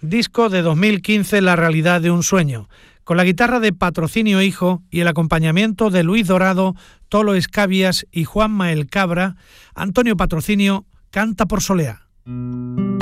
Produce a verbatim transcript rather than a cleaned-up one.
disco de dos mil quince, La realidad de un sueño, con la guitarra de Patrocinio Hijo y el acompañamiento de Luis Dorado, Tolo Escabias y Juanma el Cabra. Antonio Patrocinio canta por Soleá.